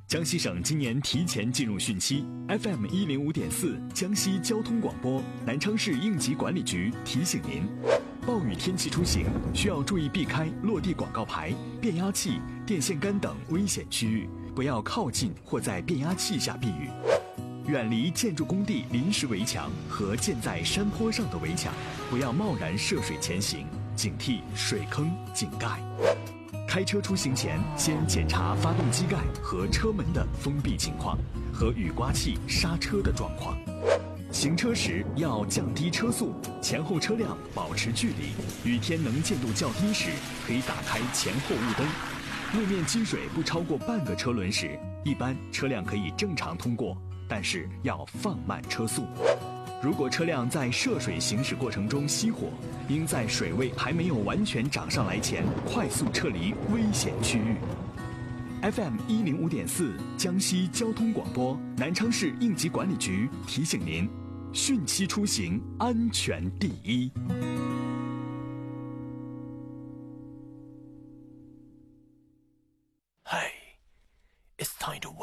江西省今年提前进入汛期 ，FM105.4 江西交通广播南昌市应急管理局提醒您：暴雨天气出行需要注意避开落地广告牌、变压器、电线杆等危险区域，不要靠近或在变压器下避雨。远离建筑工地临时围墙和建在山坡上的围墙，不要贸然涉水前行，警惕水坑、井盖。开车出行前，先检查发动机盖和车门的封闭情况和雨刮器刹车的状况。行车时要降低车速，前后车辆保持距离。雨天能见度较低时，可以打开前后雾灯。路面积水不超过半个车轮时，一般车辆可以正常通过，但是要放慢车速。如果车辆在涉水行驶过程中熄火，应在水位还没有完全涨上来前快速撤离危险区域。FM105.4 江西交通广播南昌市应急管理局提醒您：汛期出行安全第一。 Hey, it's time to